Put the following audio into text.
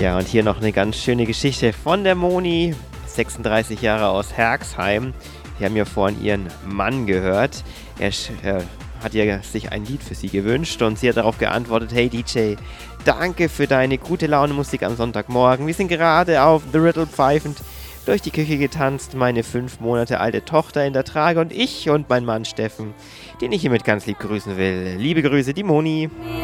Ja, und hier noch eine ganz schöne Geschichte von der Moni, 36 Jahre aus Herxheim. Wir haben ja vorhin ihren Mann gehört. Er hat ja sich ein Lied für sie gewünscht und sie hat darauf geantwortet: Hey DJ, danke für deine gute Laune Musik am Sonntagmorgen. Wir sind gerade auf The Riddle pfeifend durch die Küche getanzt, meine 5 Monate alte Tochter in der Trage und ich und mein Mann Steffen, den ich hiermit ganz lieb grüßen will. Liebe Grüße, die Moni.